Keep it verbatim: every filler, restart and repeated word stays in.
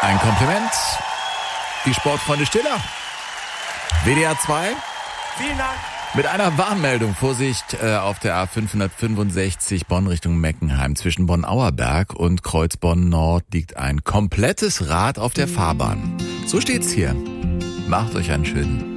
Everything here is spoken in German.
Ein Kompliment. Die Sportfreunde Stiller. W D R zwei. Vielen Dank. Mit einer Warnmeldung. Vorsicht äh, auf der A fünfhundertfünfundsechzig Bonn Richtung Meckenheim. Zwischen Bonn-Auerberg und Kreuzbonn Nord liegt ein komplettes Rad auf der Fahrbahn. So steht's hier. Macht euch einen schönen